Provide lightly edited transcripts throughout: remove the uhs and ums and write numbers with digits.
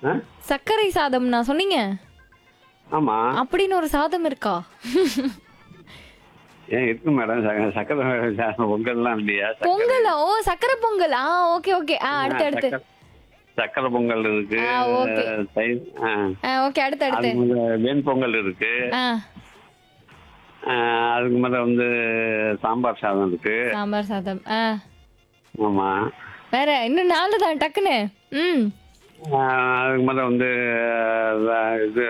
ஆ? சர்க்கரை சாதம் நான் சொன்னீங்க. ஆமா. அப்படின்னு ஒரு சாதம் இருக்கா? ஏன் இருக்கு மேடம். சக்கரை பொங்கல்லாம் இல்லையா? பொங்கலா? ஓ, சக்கரை பொங்கல். Okay okay. அடுத்து அடுத்து. சக்கரை பொங்கல் இருக்கு. ஓகே. தயிர், ஓகே, அடுத்து அடுத்து. அதுக்கு மேல வெண் பொங்கல் இருக்கு. ஆ, அதுக்கு மேல சாம்பார் சாதம் இருக்கு. சாம்பார் சாதம். ஆமா. வேற இன்னும் 4 தான் டக்குன்னு. ம். அதுக்கு மேல இது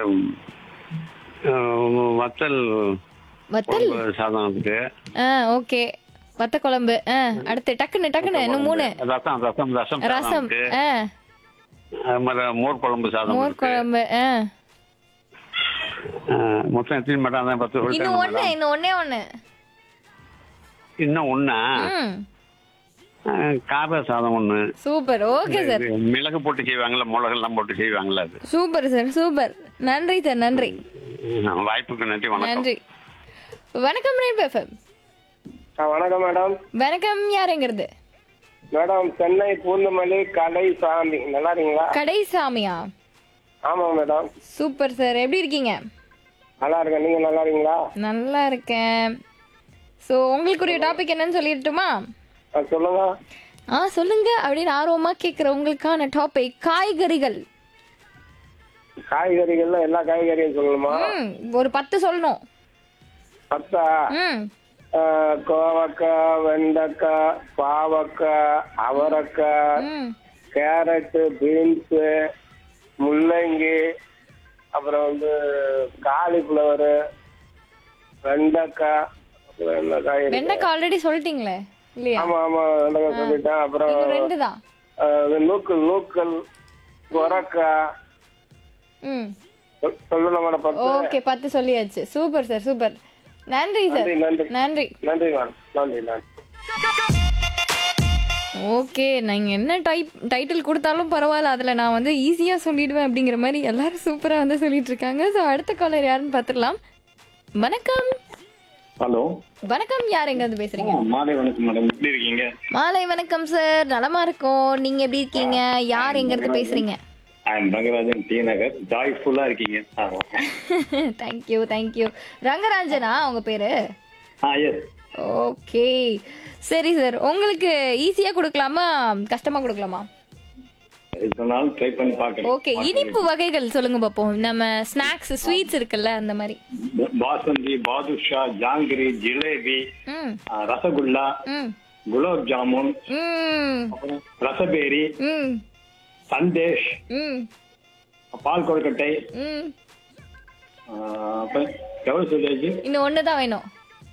வத்தல் வத்தல். குழம்பு சாதம் இருக்கு. ஓகே. வத்த குழம்பு. அடுத்து டக்குன்னு டக்குன்னு இன்னும் 3. ரசம் ரசம் ரசம் சாதம் ரசம். இருக்கு. அது மாதிரி மோர் குழம்பு சாதம் மோர் இருக்கு. குழம்பு. மொத்தம் எத்தனை மேடம்? அதான் 10 இன்னும் சொல்லிட்டேன் ஒண்ணு, மேடம். இன்னும் ஒண்ணே ஒண்ணு. இன்னும் ஒண்ணா? ம். கார சாதம் ஒண்ணு. சூப்பர். Okay sir. இது மிளகு போட்டு செய்வாங்கல்ல, மிளகு எல்லாம் போட்டு செய்வாங்கல்ல அது. Super sir, super. நன்றி சார், நன்றி. வாய்ப்புக்கு நன்றி. வணக்கம். நன்றி. வணக்கம் ரேடியோ எஃப்எம். வணக்கம் மேடம். வணக்கம், யாருங்கிறது? மேடம் சென்னை பூந்தமல்லி கடை சாமி. நல்லா இருக்கீங்களா? கடைசாமியா? ஆமா மேடம். சூப்பர் சார், எப்படி இருக்கீங்க? நல்லா இருக்கேன். நீங்க நல்லா இருக்கீங்களா? நல்லா இருக்கேன். ஸோ உங்களுக்குரிய டாபிக் என்னன்னு சொல்லிடட்டுமா? சொல்லுங்க. சொல்லுங்க அப்படின்னு ஆர்வமா கேட்குற உங்களுக்கான டாபிக் காய்கறிகள். காய்கறிகள்ல எல்லா காய்கறியும் சொல்லணுமா? ஒரு 10 சொல்லணும். 10? ம். கோவக்காய், வெண்டைக்காய், பாவக்காய், அவரைக்காய், ம். கேரட்டு, பீன்ஸ், முள்ளங்கி, அப்புறம் காலிஃப்ளவரு, வெண்டைக்காய், அப்புறம் என்ன காய்கறி? வெண்டைக்காய் ஆல்ரெடி சொல்லிட்டீங்களே இல்லையா? ஆமா ஆமா வெண்டைக்காய் சொல்லிட்டேன். அப்புறம் இன்னும் 2 தான். நூக்கல், சொரக்காய். ம். சொல்லணும் மேடம். 10. ஓகே, 10 சொல்லியாச்சு. Super sir, super. நன்றி சார். நன்றி. நன்றி. நன்றி மேடம். நன்றி. ஓகே, நீங்க என்ன டைட்டில் கொடுத்தாலும் பரவாயில்ல, அதுல நான் ஈஸியா சொல்லிடுவேன் அப்படிங்கிற மாதிரி எல்லாரும் சூப்பரா சொல்லிட்டு இருக்காங்க. ஸோ அடுத்த காலர் யாருன்னு பார்த்துடலாம். வணக்கம். ஹலோ. வணக்கம், யார் எங்க இருந்து பேசுறீங்க? மாலை வணக்கம் மேடம். எப்படி இருக்கீங்க? மாலை வணக்கம் சார், நலமா இருக்கோம். நீங்க எப்படி இருக்கீங்க? யார் எங்க இருந்து பேசுறீங்க? ரங்கராஜன், டி நகர். ஜாய்ஃபுல்லா இருக்கீங்க. Thank you thank you. ரங்கராஜனா உங்க பேரு? எஸ். ஓகே, சரி சார். உங்களுக்கு ஈஸியா கொடுக்கலாமா, கஷ்டமா கொடுக்கலாமா? சொன்னாலும் ட்ரை பண்ணி பார்க்கலாம். ஓகே, இனிப்பு வகைகள் சொல்லுங்க பாப்போம். நம்ம ஸ்நாக்ஸ், ஸ்வீட்ஸ் இருக்குல்ல, அந்த மாதிரி. பாசந்தி, பாதுஷா, ஜாங்கிரி, ஜிலேபி, ம். ரசகுல்லா, ம். குலாப் ஜாமுன், ம். அப்புறம் ரசபேரி, ம். சந்தேஷ், ம். பால் கொழுக்கட்டை, ம். அப்புறம் எவ்வளவு சொல்லியாச்சு? இன்னும் 1 தான் வேணும்.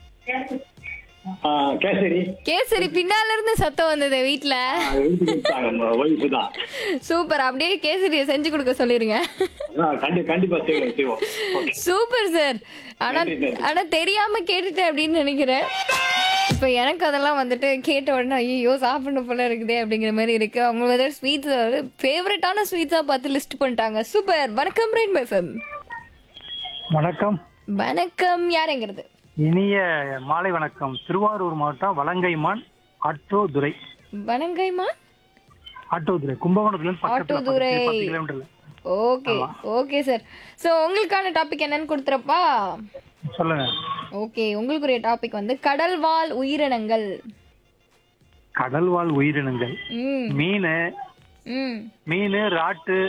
கேசரி. கேசரி பின்னால இருந்து சத்தம் வந்தது வீட்ல. ஒய்ஃபு தான். சூப்பர், அப்படியே கேசரியை செஞ்சு கொடுக்க சொல்லிருங்க. கண்டிப்பா செய்வோம். Super sir. ஆனா தெரியாம கேட்டுட்டேன் அப்படின்னு நினைக்கிறேன். இப்ப எனக்கு அதெல்லாம் கேட்ட உடனே ஐயோ சாப்பிடணும் போல இருக்குதே அப்படிங்கிற மாதிரி இருக்கு. அவங்க ஸ்வீட்ஸ் ஃபேவரட்டான ஸ்வீட்ஸா பார்த்து லிஸ்ட் பண்ணிட்டாங்க. சூப்பர். வணக்கம் ரெயின்போ எஃப்எம். வணக்கம். வணக்கம், யாருங்கிறது? இனிய மாலை வணக்கம். திருவாரூர் மாவட்டம் வலங்கைமான் ஆட்டோதுரை. வணங்கைமான் ஆட்டோதுரை கும்பகோணத்துல ஆட்டோதுரை. 10 கிலோமீட்டர்ல. Okay okay sir. ஸோ உங்களுக்கான டாபிக் என்னன்னு கொடுத்துறப்பா? சொல்லுங்க. ஓகே, உங்களுக்குரிய டாபிக் கடல்வாழ் உயிரினங்கள். கடல்வாழ் உயிரினங்கள். மீன், ராட்டு,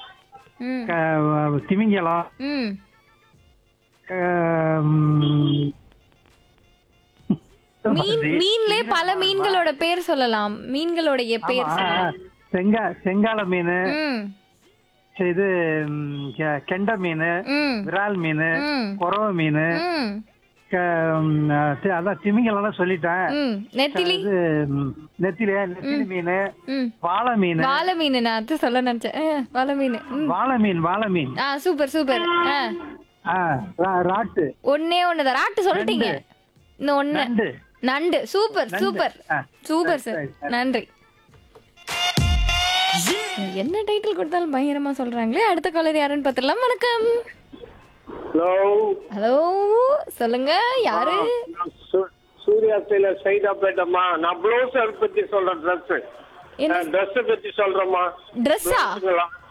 திமிங்கலம், மீன்ல பல மீன்களோட பேர் சொல்லலாம். மீன்களுடைய பேர் செங்கால மீன், இது கெண்ட மீன், விரால் மீன், கொரவ மீன், அதான் திமிங்கலாம் சொல்லிட்டேன். நெத்திலி மீன், வாழை மீன். வாழை மீன் நான் அது சொல்ல நினைச்சேன். வாழை மீன். Super super. ராட்டு ஒன்னே ஒண்ணுதான். ராட்டு சொல்லிட்டீங்க. இன்னும் ஒண்ணு நண்டு. சூப்பர் சூப்பர் சூப்பர் சார், நன்றி. என்ன டைட்டில் கொடுத்தாலும் பயங்கரமா சொல்றாங்களே. அடுத்த காலர் யாருன்னு பாத்துடலாம். வணக்கம். ஹலோ, சொல்லுங்க, யாரு? சூர்யா டெய்லர் சைதாப்பேட்டம்மா. நான் ப்ளவுஸ் பத்தி சொல்றேன். ட்ரெஸ் பத்தி சொல்றேம்மா. ட்ரெஸ்ஸா?